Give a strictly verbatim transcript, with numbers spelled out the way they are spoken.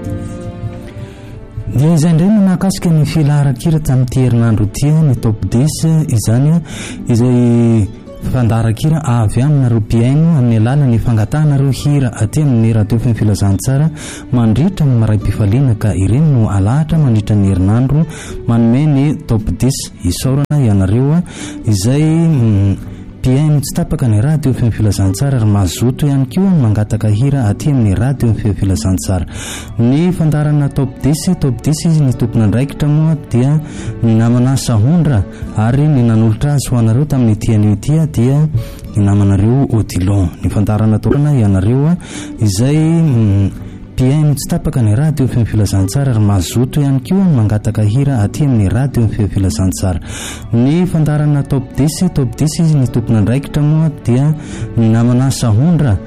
Dia izay indray no mahakasika ny filaharan-kira tamin'ity herinandro ity ny top dix izany izay fandaharan-kira avy aminareo mpiaino amin'ny alalany fangatahana hira aty amin'ny radio fm filazantsara mandritra ny maray-pifaliana ka ireny no alahatra mandritra ny herinandro manome ny top dix isaorana ianareo izay mpiaino tsy tapaka ny radio fm filazantsara ary mazoto ihany koa mangataka hira aty amin'ny radio fm filazantsara. Ny fandarana top dix top dix izy ny tompona andraikitra moa dia ny namana Sahondra ary ny nanolotra azy ho anareo tamin'ny tianio tia dia ny namanareo Odilon. Ny fandarana tokana ianareo izay mpiaino tsy tapaka ny radio fm filazantsara ary mazoto ihany koa mangataka hira aty amin'ny radio fm filazantsara. Ny fandarana top dix top dix izy ny tompona andraikitra moa dia ny namana Sahondra